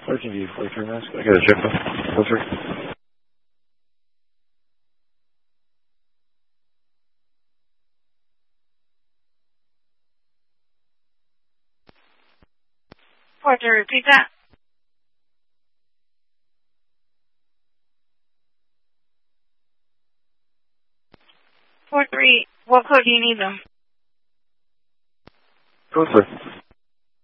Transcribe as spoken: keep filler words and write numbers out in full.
fourteen D, forty-three mask. I got a check though. Go through. Porter, repeat that. Four three. What code do you need them? Go through.